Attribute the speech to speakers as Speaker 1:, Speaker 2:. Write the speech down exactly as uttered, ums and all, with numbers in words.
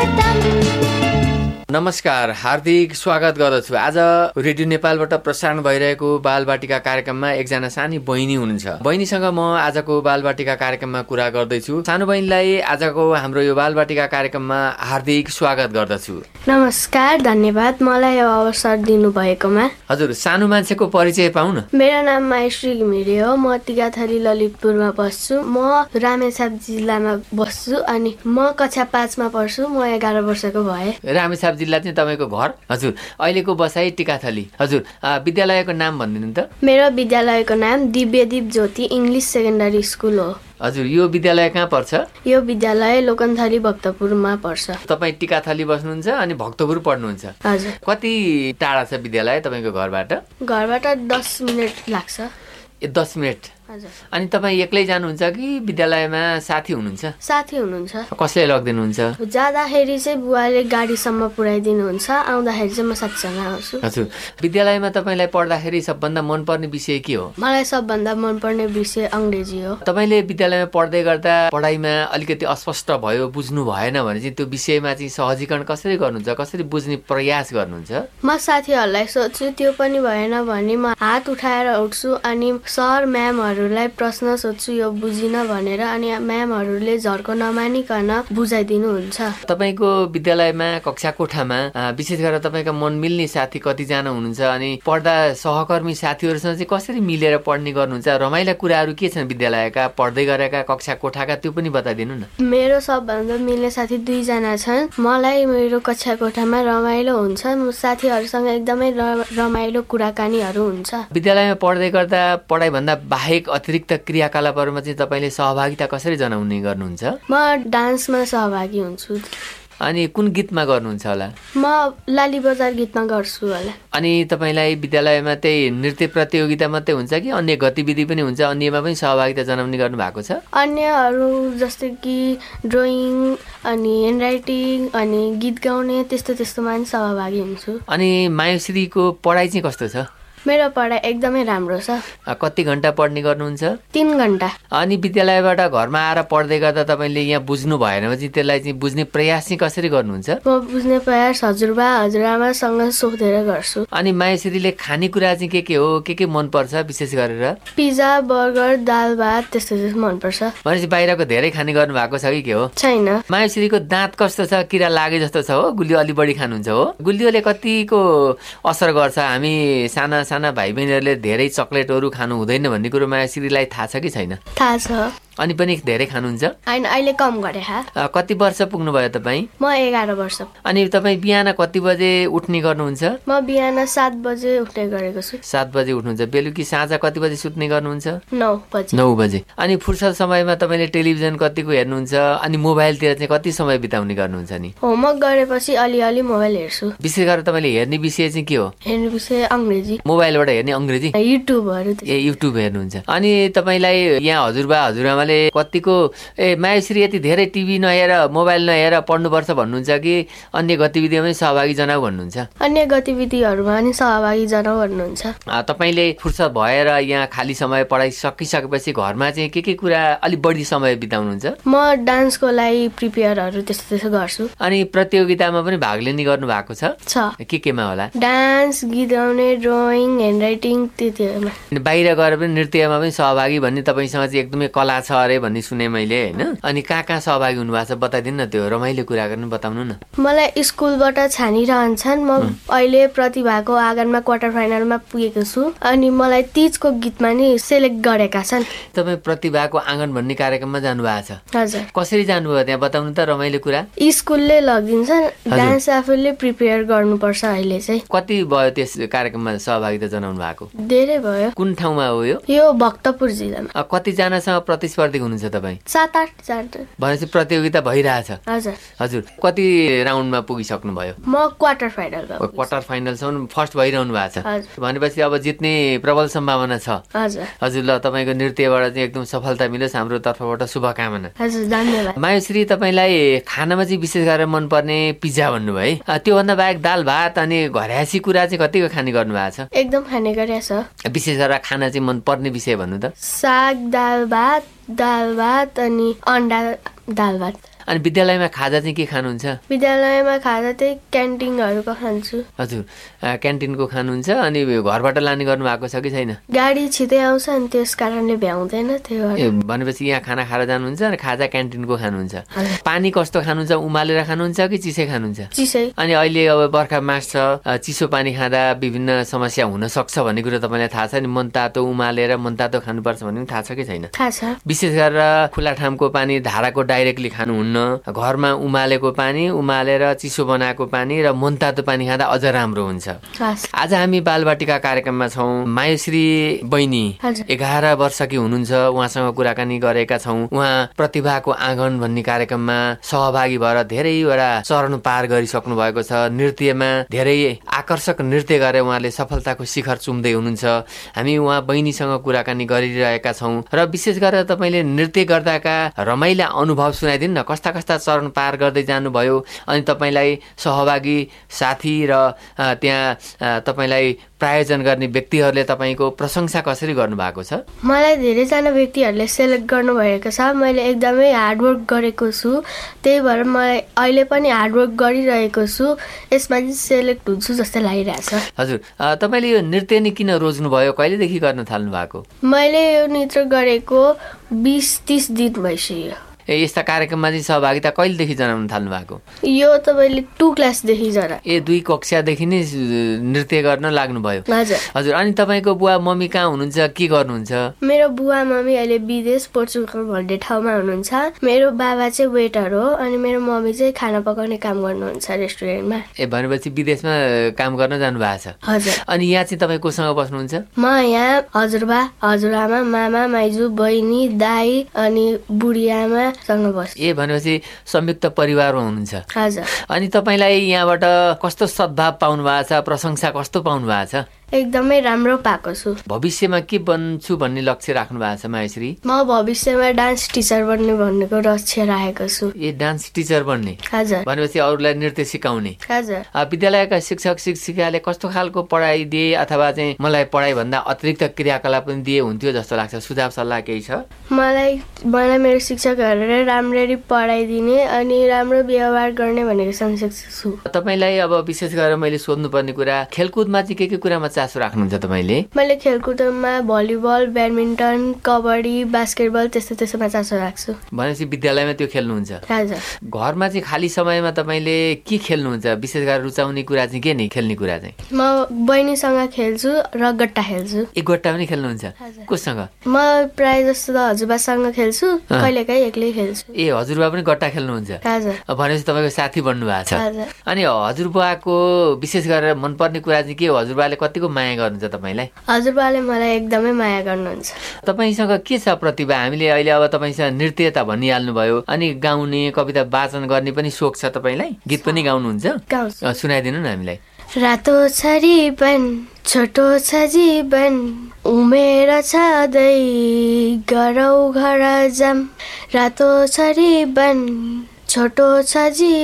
Speaker 1: नमस्कार, हार्दिक स्वागत गर्दछु। आज रेडियो नेपालबाट प्रसारण भइरहेको बालबाटिका कार्यक्रममा एकजना सानी बहिनी हुनुहुन्छ। बहिनीसँग म आजको बालबाटिका कार्यक्रममा कुरा गर्दैछु। सानो बहिनीलाई आजको हाम्रो यो बालबाटिका कार्यक्रममा हार्दिक स्वागत गर्दछु।
Speaker 2: नमस्कार, धन्यवाद मलाई यो अवसर दिनुभएकोमा।
Speaker 1: हजुर, सानो मान्छेको परिचय पाउँ न।
Speaker 2: मेरो नाम माहेश्री घिमिरे हो। म टिकाथली ललितपुरमा बस्छु। म रामेछाप जिल्लामा बस्छु अनि म कक्षा पाँचमा पढ्छु। म एघार वर्षको भए।
Speaker 1: रामेछाप जिल्ला चाहिँ तपाईँको घर? हजुर। अहिलेको बसाइ टिकाथली। हजुर, विद्यालयको नाम भनिदिनु त।
Speaker 2: मेरो विद्यालयको नाम दिव्यदीप ज्योति इङ्ग्लिस सेकेन्डरी स्कुल हो।
Speaker 1: हजुर, यो विद्यालय कहाँ पर्छ? यो
Speaker 2: विद्यालय लोकन्थली भक्तपुरमा पर्छ।
Speaker 1: तपाईँ टिकाथली बस्नुहुन्छ अनि भक्तपुर पढ्नुहुन्छ?
Speaker 2: हजुर।
Speaker 1: कति टाढा छ विद्यालय तपाईँको घरबाट?
Speaker 2: घरबाट दस मिनट लाग्छ।
Speaker 1: ए दस मिनट? अनि तपाईँ एक्लै जानुहुन्छ कि विद्यालयमा साथी हुनुहुन्छ? साथी हुनुहुन्छ। कसले लगिदिनुहुन्छ?
Speaker 2: जाँदाखेरि चाहिँ बुवाले गाडीसम्म पुर्याइदिनुहुन्छ, आउँदाखेरि चाहिँ म साथीसँग आउँछु।
Speaker 1: हजुर, विद्यालयमा तपाईँलाई पढ्दाखेरि सबभन्दा मनपर्ने विषय के हो?
Speaker 2: मलाई सबभन्दा मनपर्ने विषय अङ्ग्रेजी हो।
Speaker 1: तपाईँले विद्यालयमा पढ्दै गर्दा पढाइमा अलिकति अस्पष्ट भयो, बुझ्नु भएन भने चाहिँ त्यो विषयमा चाहिँ सहजीकरण कसरी गर्नुहुन्छ, कसरी बुझ्ने प्रयास गर्नुहुन्छ?
Speaker 2: म साथीहरूलाई सोध्छु, त्यो पनि भएन भने म हात उठाएर उठ्छु अनि सर म्यामहरू प्रश्न सोध्छु यो बुझिन भनेर, अनि म्यामहरूले झर्को नमानिकन बुझाइदिनुहुन्छ।
Speaker 1: तपाईँको विद्यालयमा कक्षा कोठामा विशेष गरेर तपाईँका मन मिल्ने साथी कतिजना हुनुहुन्छ अनि पढ्दा सहकर्मी साथीहरूसँग चाहिँ कसरी मिलेर पढ्ने गर्नुहुन्छ? रमाइला कुराहरू के छन् विद्यालयका, पढ्दै गरेका कक्षा कोठाका, त्यो पनि बताइदिनु न।
Speaker 2: मेरो सबभन्दा मिल्ने साथी दुईजना छन्। मलाई मेरो कक्षा कोठामा रमाइलो हुन्छ, साथीहरूसँग एकदमै रमाइलो कुराकानीहरू हुन्छ।
Speaker 1: विद्यालयमा पढ्दै गर्दा पढाइभन्दा बाहेक अतिरिक्त क्रियाकलापहरूमा चाहिँ तपाईँले सहभागिता कसरी जनाउने गर्नुहुन्छ?
Speaker 2: म डान्समा सहभागी हुन्छु।
Speaker 1: अनि कुन गीतमा गर्नुहुन्छ होला?
Speaker 2: म लाली बजार गीतमा गर्छु होला।
Speaker 1: अनि तपाईँलाई विद्यालयमा त्यही नृत्य प्रतियोगिता मात्रै हुन्छ कि अन्य गतिविधि पनि हुन्छ? अन्यमा पनि सहभागिता जनाउने गर्नु भएको छ?
Speaker 2: अन्यहरू जस्तै कि ड्रइङ अनि ह्यान्डराइटिङ अनि गीत गाउने त्यस्तो त्यस्तोमा पनि सहभागी हुन्छु।
Speaker 1: अनि मायुश्रीको पढाइ चाहिँ कस्तो छ?
Speaker 2: मेरो पढाइ एकदमै राम्रो छ।
Speaker 1: कति घन्टा पढ्ने गर्नुहुन्छ?
Speaker 2: तीन घन्टा।
Speaker 1: अनि विद्यालयबाट घरमा आएर पढ्दै गर्दा तपाईँले यहाँ बुझ्नु भएन भने चाहिँ त्यसलाई चाहिँ बुझ्ने प्रयास चाहिँ कसरी गर्नुहुन्छ?
Speaker 2: म बुझ्ने प्रयास हजुरबा हजुरआमासँग सोधेर गर्छु।
Speaker 1: अनि मायाश्रीले खानेकुरा चाहिँ के के हो, के के मनपर्छ विशेष गरेर?
Speaker 2: पिज्जा, बर्गर, दाल भात त्यस्तो त्यस्तो मनपर्छ।
Speaker 1: भनेपछि बाहिरको धेरै खाने गर्नु भएको छ कि के हो?
Speaker 2: छैन।
Speaker 1: मायाश्रीको दाँत कस्तो छ? किरा लागे जस्तो छ हो? गुलियो अलि बढी खानुहुन्छ हो? गुलियोले कतिको असर गर्छ? हामी साना साना भाइ बहिनीहरूले धेरै चक्लेटहरू खानु हुँदैन भन्ने कुरो मायाश्रीलाई थाहा छ कि छैन?
Speaker 2: थाहा छ।
Speaker 1: अनि पनि धेरै खानुहुन्छ?
Speaker 2: होइन, अहिले कम गरे।
Speaker 1: कति वर्ष पुग्नुभयो तपाईँ?
Speaker 2: म एघार वर्ष।
Speaker 1: अनि तपाईँ बिहान कति बजे उठ्ने गर्नुहुन्छ?
Speaker 2: म बिहान सात बजे उठ्ने गरेको छु।
Speaker 1: सात बजे उठ्नुहुन्छ। बेलुकी साँझ कति बजे सुत्ने गर्नुहुन्छ?
Speaker 2: नौ बजे।
Speaker 1: नौ बजे। अनि फुर्सद समयमा तपाईँले टेलिभिजन कतिको हेर्नुहुन्छ अनि मोबाइलतिर चाहिँ कति समय बिताउने गर्नुहुन्छ नि?
Speaker 2: होमवर्क गरेपछि अलिअलि मोबाइल हेर्छु।
Speaker 1: विशेष गरेर तपाईँले हेर्ने विषय चाहिँ के हो?
Speaker 2: हेर्ने विषय अङ्ग्रेजी।
Speaker 1: मोबाइलबाट हेर्ने अङ्ग्रेजी?
Speaker 2: युट्युबहरू।
Speaker 1: ए युट्युब हेर्नुहुन्छ। अनि तपाईँलाई यहाँ हजुरबा हजुरआमाले कतिको ए मायाश्री यति धेरै टिभी नहेर मोबाइल नहेर पढ्नुपर्छ भन्नुहुन्छ कि अन्य गतिविधिमा पनि सहभागी जनाऊ भन्नुहुन्छ?
Speaker 2: अन्य गतिविधिहरूमा पनि सहभागी जनाऊ भन्नुहुन्छ।
Speaker 1: तपाईँले फुर्सद भएर यहाँ खाली समय पढाइ सकिसकेपछि घरमा चाहिँ के के कुरा अलिक बढी समय बिताउनुहुन्छ?
Speaker 2: म डान्सको लागि प्रिपेयरहरू त्यस्तो त्यस्तो गर्छु।
Speaker 1: अनि प्रतियोगितामा पनि भाग लिने गर्नु भएको छ?
Speaker 2: छ।
Speaker 1: के केमा होला?
Speaker 2: डान्स, गीत गाउने, ड्रइङ, ह्यान्डराइटिङ त्यतिमा।
Speaker 1: बाहिर गएर पनि नृत्यमा पनि सहभागी भन्ने तपाईँसँग चाहिँ एकदमै कला छ अरे भन्ने सुने मैले होइन। अनि कहाँ कहाँ सहभागी हुनुभएको छ बताइदिनु न, त्यो रमाइलो कुरा गर्नु बताउनु न।
Speaker 2: मलाई स्कुलबाट छानिरहन्छन्। म अहिले प्रतिभाको आँगनमा क्वार्टर फाइनलमा पुगेको छु अनि मलाई तीजको गीतमा नि सेलेक्ट गरेका छन्।
Speaker 1: तपाईँ प्रतिभाको आँगन भन्ने कार्यक्रममा जानुभएको छ?
Speaker 2: हजुर।
Speaker 1: कसरी जानुभयो त्यहाँ बताउनु त रमाइलो कुरा।
Speaker 2: स्कुलले लगिदिन्छ, डान्स आफूले प्रिपेयर गर्नुपर्छ। अहिले चाहिँ
Speaker 1: कति भयो त्यस कार्यक्रममा सहभागिता जनाउनु भएको?
Speaker 2: धेरै भयो।
Speaker 1: कुन ठाउँमा हो यो?
Speaker 2: यो भक्तपुर जिल्लामा।
Speaker 1: कतिजनासँग प्रतिस्पर्धी हुनुहुन्छ तपाईँ?
Speaker 2: सात आठ जना।
Speaker 1: भनेपछि प्रतियोगिता भइरहेछ?
Speaker 2: हजुर।
Speaker 1: हजुर। कति राउन्डमा पुगिसक्नु भयो?
Speaker 2: म क्वार्टर फाइनलमा।
Speaker 1: क्वार्टर फाइनलसम्म फर्स्ट भइरहनु भएको छ भनेपछि अब जित्ने प्रबल सम्भावना छ।
Speaker 2: हजुर। हजुर।
Speaker 1: ल तपाईँको नृत्यबाट चाहिँ एकदम सफलता मिलोस्, हाम्रो तर्फबाट शुभकामना।
Speaker 2: हजुर, धन्यवाद।
Speaker 1: मायाश्री, तपाईँलाई खानामा चाहिँ विशेष गरेर मनपर्ने पिज्जा भन्नुभयो है, त्योभन्दा बाहेक दाल भात अनि घरयासी कुरा चाहिँ कतिको खाने गर्नु भएको छ?
Speaker 2: एकदम खाने गरेछ।
Speaker 1: विशेष गरेर खाना चाहिँ मनपर्ने विषय भन्नु त?
Speaker 2: साग, दाल भात, दाल भात अनि अन्डा दाल भात।
Speaker 1: अनि विद्यालयमा खाजा चाहिँ के खानुहुन्छ?
Speaker 2: विद्यालयमा खाजा त्यही क्यान्टिनहरूको खान्छु।
Speaker 1: हजुर, क्यान्टिनको खानुहुन्छ। अनि घरबाट लाने गर्नु भएको छ कि छैन?
Speaker 2: गाडी छिटै आउँछ अनि त्यस कारणले भ्याउँदैन त्यो।
Speaker 1: ए भनेपछि यहाँ खाना खाएर जानुहुन्छ अनि खाजा क्यान्टिनको खानुहुन्छ। पानी कस्तो खानुहुन्छ? उमालेर खानुहुन्छ कि चिसै खानुहुन्छ?
Speaker 2: चिसै।
Speaker 1: अनि अहिले अब बर्खा मास छ, चिसो पानी खाँदा विभिन्न समस्या हुन सक्छ भन्ने कुरो तपाईँलाई थाहा छ नि? मनतातो उमालेर मनतातो खानुपर्छ भन्ने थाहा छ कि छैन?
Speaker 2: थाहा छ।
Speaker 1: विशेष गरेर खुला ठाउँको पानी धाराको डाइरेक्टली खानुहुन्न। घरमा उमालेको पानी, उमालेर चिसो बनाएको पानी र मनतातो पानी खाँदा अझ राम्रो हुन्छ। आज हामी बालबाटिका कार्यक्रममा छौँ। मायुश्री बहिनी एघार वर्षकी हुनुहुन्छ, उहाँसँग कुराकानी गरेका छौँ। उहाँ प्रतिभाको आँगन भन्ने कार्यक्रममा सहभागी भएर धेरैवटा चरण पार गरिसक्नु भएको छ। नृत्यमा धेरै आकर्षक नृत्य गरेर उहाँले सफलताको शिखर चुम्दै हुनुहुन्छ। हामी उहाँ बहिनीसँग कुराकानी गरिरहेका छौँ र विशेष गरेर तपाईँले नृत्य गर्दाका रमाइला अनुभव सुनाइदिनु न। कस्ता कस्ता चरण पार गर्दै जानुभयो अनि तपाईँलाई सहभागी साथी र त्यहाँ तपाईँलाई प्रायोजन गर्ने व्यक्तिहरूले तपाईँको प्रशंसा कसरी गर्नुभएको छ?
Speaker 2: मलाई धेरैजना व्यक्तिहरूले सेलेक्ट गर्नुभएको छ। मैले एकदमै हार्डवर्क गरेको छु, त्यही भएर मलाई अहिले पनि हार्डवर्क गरिरहेको छु। यसमा चाहिँ सेलेक्ट हुन्छु जस्तो लागिरहेछ।
Speaker 1: हजुर, तपाईँले यो नृत्य नै किन रोज्नुभयो? कहिलेदेखि गर्न थाल्नु भएको?
Speaker 2: मैले यो नृत्य गरेको बिस तिस दिन भइसक्यो।
Speaker 1: ए यस्ता कार्यक्रममा चाहिँ सहभागिता कहिलेदेखि जनाउन थाल्नु भएको?
Speaker 2: यो तपाईँले टु क्लासदेखि जना।
Speaker 1: ए दुई कक्षादेखि नै नृत्य गर्न लाग्नुभयो?
Speaker 2: हजुर।
Speaker 1: हजुर, अनि तपाईँको बुवा मम्मी कहाँ हुनुहुन्छ, के गर्नुहुन्छ?
Speaker 2: मेरो बुवा मम्मी अहिले विदेश पोर्चुगल भन्ने ठाउँमा हुनुहुन्छ। मेरो बाबा चाहिँ वेटर हो अनि मेरो मम्मी चाहिँ खाना पकाउने काम गर्नुहुन्छ रेस्टुरेन्टमा।
Speaker 1: ए भनेपछि विदेशमा काम गर्न जानु भएको छ?
Speaker 2: हजुर।
Speaker 1: अनि यहाँ चाहिँ तपाईँ कोसँग बस्नुहुन्छ?
Speaker 2: म यहाँ हजुरबा, हजुरआमा, मामा, माइजू, बहिनी, दाई अनि बुढी आमा सँग बस्छु।
Speaker 1: ए भनेपछि संयुक्त परिवारमा हुनुहुन्छ?
Speaker 2: हजुर।
Speaker 1: अनि तपाईँलाई यहाँबाट कस्तो सद्भाव पाउनु भएको छ, प्रशंसा कस्तो पाउनु भएको छ?
Speaker 2: एकदमै राम्रो पाएको छु।
Speaker 1: भविष्यमा के बन्छु भन्ने लक्ष्य राख्नु भएको छ मायुश्री?
Speaker 2: म भविष्यमा डान्स टिचर बन्ने भन्नेको लक्ष्य राखेको छु।
Speaker 1: ए डान्स टिचर बन्ने?
Speaker 2: हजुर।
Speaker 1: भनेपछि अरूलाई नृत्य सिकाउने?
Speaker 2: हजुर।
Speaker 1: विद्यालयका शिक्षक शिक्षिकाले कस्तो खालको पढाइ दिए अथवा चाहिँ मलाई पढाइ भन्दा अतिरिक्त क्रियाकलाप पनि दिए हुन्थ्यो जस्तो लाग्छ? सुझाव सल्लाह केही छ?
Speaker 2: मलाई मलाई मेरो शिक्षकहरूले राम्ररी पढाइदिने अनि राम्रो व्यवहार गर्ने भनेको सम्झेको छु।
Speaker 1: तपाईँलाई अब विशेष गरेर मैले सोध्नुपर्ने कुरा, खेलकुदमा चाहिँ के के कुरामा चासो राख्नुहुन्छ तपाईँले?
Speaker 2: मैले खेलकुदमा भलिबल, ब्याडमिन्टन, कबड्डी, बास्केटबल त्यस्तो त्यस्तोमा चासो राख्छु।
Speaker 1: भनेपछि विद्यालयमा त्यो खेल्नुहुन्छ?
Speaker 2: हजुर।
Speaker 1: घरमा चाहिँ खाली समयमा तपाईँले के खेल्नुहुन्छ? विशेष गरेर रुचाउने कुरा चाहिँ के नि खेल्ने कुरा चाहिँ?
Speaker 2: म बहिनीसँग खेल्छु र गट्टा खेल्छु।
Speaker 1: एक गट्टा पनि खेल्नुहुन्छ? कोसँग?
Speaker 2: म प्राय जस्तो त हजुरबासँग खेल्छु, कहिलेकाहीँ एक्लै खेल्छु।
Speaker 1: ए हजुरबा पनि गट्टा खेल्नुहुन्छ?
Speaker 2: हजुर।
Speaker 1: भनेपछि तपाईँको साथी बन्नु भएको छ?
Speaker 2: हजुर।
Speaker 1: अनि हजुरबाको विशेष गरेर मनपर्ने कुरा चाहिँ के हो? हजुरबाले कतिको माया गर्नुहुन्छ तपाईँलाई?
Speaker 2: हजुरबाले मलाई एकदमै माया गर्नुहुन्छ।
Speaker 1: तपाईँसँग के छ प्रतिभा? हामीले अहिले अब तपाईँसँग नृत्य त भनिहाल्नु भयो, अनि गाउने कविता वाचन गर्ने पनि सोख छ तपाईँलाई? गीत पनि गाउनुहुन्छ?
Speaker 2: गाउँछु।
Speaker 1: सुनाइदिनु न हामीलाई।
Speaker 2: रातो छ रिबन, छोटो छ जीवन, उमेर छँदै गरौ घर जाम। रातो छ रिबन, छोटो छ जीवन।